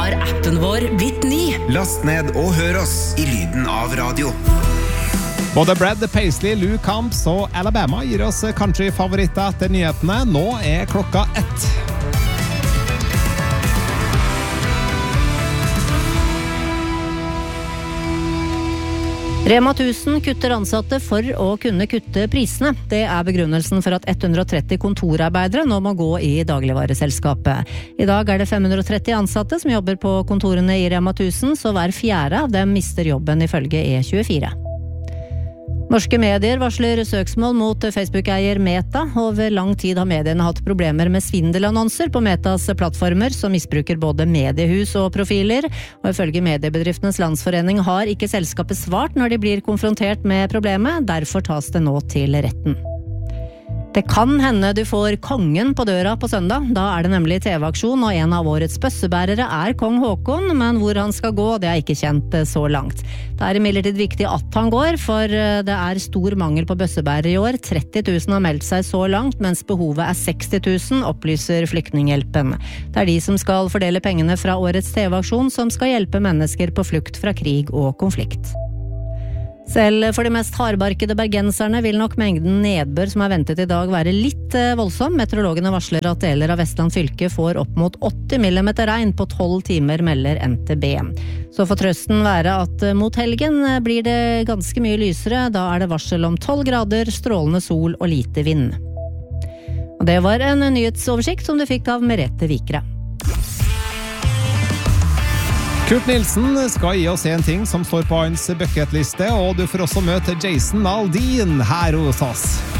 har appen vår blitt ny. Last ned og hør oss i lyden av radio. Både Brad Paisley, Lou Combs og Alabama gir oss country-favoritter etter nyhetene. Nå klokka 1. Rema 1000 kutter ansatte for å kunne kutte prisene. Det begrunnelsen for at 130 kontorarbeidere nå må gå i dagligvareselskapet. I dag det 530 ansatte som jobber på kontorene i Rema 1000, så hver fjerde av dem mister jobben ifølge E24. Norske medier varsler søksmål mot Facebook-eier Meta. Over lang tid har mediene hatt problemer med svindelannonser på Metas plattformer som misbruker både mediehus og profiler. Og ifølge Mediebedriftenes Landsforening har ikke selskapet svart når de blir konfrontert med problemet. Derfor tas det nå til retten. Det kan hende du får kongen på døra på søndag. Da det nemlig TV-aksjon, og en av årets bøssebærere kong Håkon, men hvor han skal gå, det ikke kjent så langt. Det imidlertid viktig at han går, for det stor mangel på bøssebærere i år. 30 000 har meldt seg så langt, mens behovet 60 000, opplyser Flyktninghjelpen. Det de som skal fordele pengene fra årets TV-aksjon, som skal hjelpe mennesker på flukt fra krig og konflikt. Selv for de mest hardbarkede bergenserne vil nok mengden nedbør som ventet i dag være litt voldsom. Meteorologene varsler at deler av Vestland fylke får opp mot 80 mm regn på 12 timer, melder NTB. Så får trøsten være at mot helgen blir det ganske mye lysere. Da det varsel om 12 grader, strålende sol og lite vind. Og det var en nyhetsoversikt som du fikk av Merete Vikre. Kurt Nilsen skal gi oss en ting som står på hans bucketliste, og du får også møte Jason Aldean her hos oss.